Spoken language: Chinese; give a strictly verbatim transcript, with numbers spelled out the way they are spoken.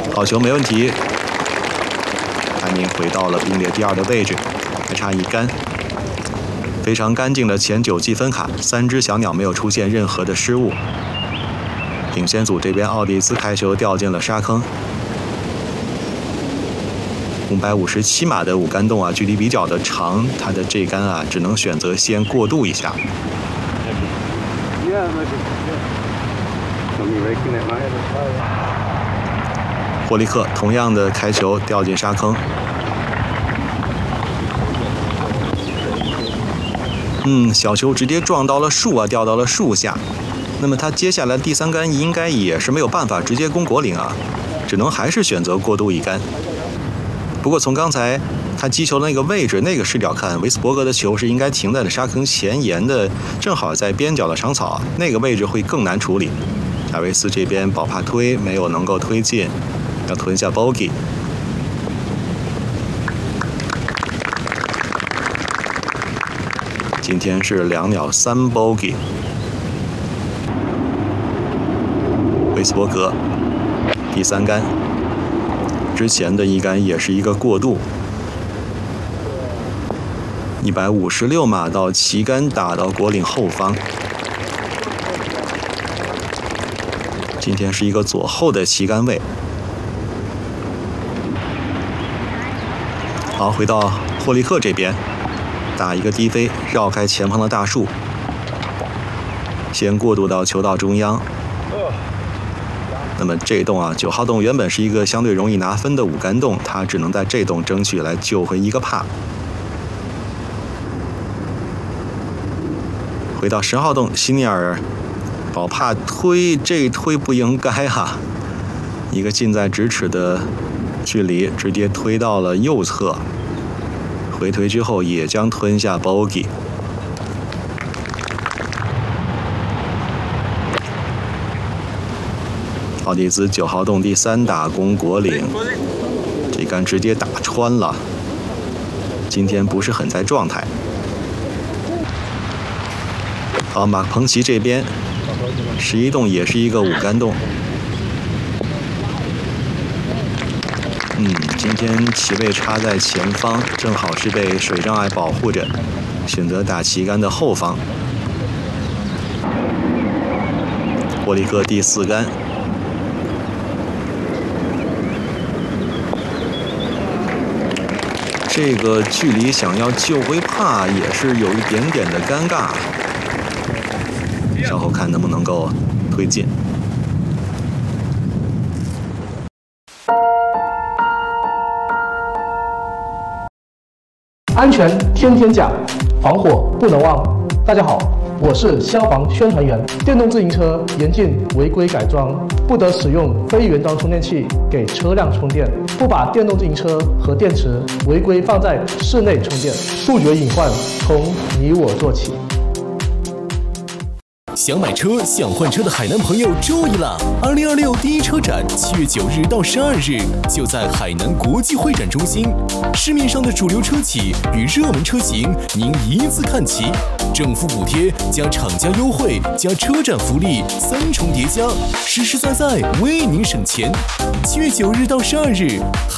好球，没问题。排名回到了并列第二的位置，还差一杆。非常干净的前九记分卡，三只小鸟没有出现任何的失误。领先组这边奥蒂斯开球掉进了沙坑。五百五十七码的五杆洞啊，距离比较的长，它的这杆啊只能选择先过渡一下。霍利克同样的开球掉进沙坑。嗯，小球直接撞到了树啊，掉到了树下。那么他接下来第三杆应该也是没有办法直接攻果岭啊，只能还是选择过渡一杆。不过从刚才他击球的那个位置、那个视角看，维斯伯格的球是应该停在了沙坑前沿的，正好在边角的长草，那个位置会更难处理。戴维斯这边保帕推没有能够推进，要吞下 bogey。今天是两鸟三 bogey。维斯伯格第三杆，之前的一杆也是一个过渡。一百五十六码到旗杆打到果岭后方。今天是一个左后的旗杆位。好，回到霍利克这边，打一个低飞，绕开前方的大树，先过渡到球道中央。那么这洞啊，九号洞原本是一个相对容易拿分的五杆洞，他只能在这洞争取来救回一个帕。回到十号洞，希尼尔保帕推，这推不应该哈、啊，一个近在咫尺的距离，直接推到了右侧，回推之后也将吞下 bogey。奥蒂斯九号洞第三打攻果岭，这杆直接打穿了。今天不是很在状态。好，马克彭奇这边十一洞也是一个五杆洞。嗯，今天旗位插在前方，正好是被水障碍保护着，选择打旗杆的后方。霍利克第四杆。这个距离想要救回帕也是有一点点的尴尬，稍后看能不能够推进。 安全天天讲，防火不能忘。大家好，我是消防宣传员。电动自行车严禁违规改装，不得使用非原装充电器给车辆充电，不把电动自行车和电池违规放在室内充电，杜绝隐患从你我做起。 想买车、想换车的海南朋友注意了！二零二六第一车展七月九日到十二日就在海南国际会展中心，市面上的主流车企与热门车型您一字看齐，政府补贴加厂家优惠加车展福利三重叠加，实实在在为您省钱。七月九日到十二日。